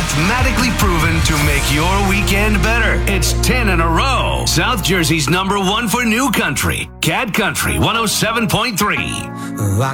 mathematically proven to make your weekend better. It's 10 in a row. South Jersey's #1 for new country. Cat Country 107.3. I